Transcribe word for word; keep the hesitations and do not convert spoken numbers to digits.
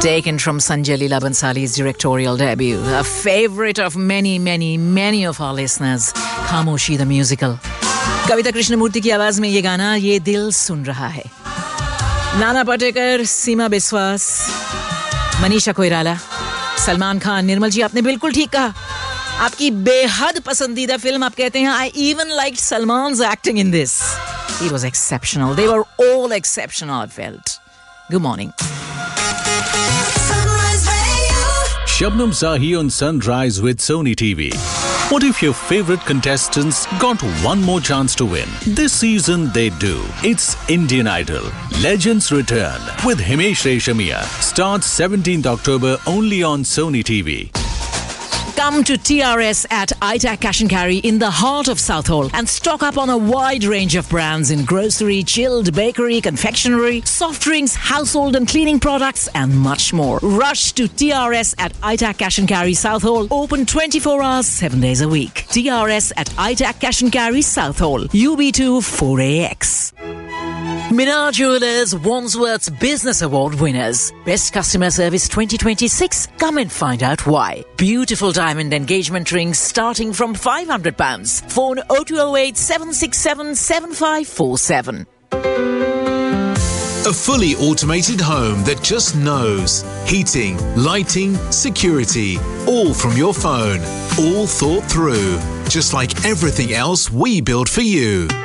Taken from Sanjay Leela Bansali's directorial debut, a favorite of many, many, many of our listeners, Khamoshi the musical. Kavita Krishnamurti की आवाज में ये गाना ये दिल सुन रहा है. नाना पाटेकर, सीमा बिस्वास, मनीषा कोइराला, सलमान खान. निर्मल जी, आपने बिल्कुल ठीक कहा. आपकी बेहद पसंदीदा फिल्म, आप कहते हैं I even liked Salman's acting in this. He was exceptional. They were all exceptional, I felt. Good morning. Shabnam Zahi on Sunrise with Sony T V. What if your favorite contestants got one more chance to win? This season they do. It's Indian Idol. Legends Return with Himesh Reshamia. Starts seventeenth October only on Sony T V. Come to T R S at I TAC Cash and Carry in the heart of Southall and stock up on a wide range of brands in grocery, chilled, bakery, confectionery, soft drinks, household and cleaning products and much more. Rush to T R S at I TAC Cash and Carry Southall, open twenty-four hours, seven days a week. T R S at I TAC Cash and Carry Southall, U B two four A X. Minar Jewelers Wandsworth's Business Award winners. Best Customer Service twenty twenty-six. Come and find out why. Beautiful diamond engagement rings starting from five hundred pounds. Phone oh two oh eight, seven six seven, seven five four seven. A fully automated home that just knows. Heating, lighting, security. All from your phone. All thought through. Just like everything else we build for you.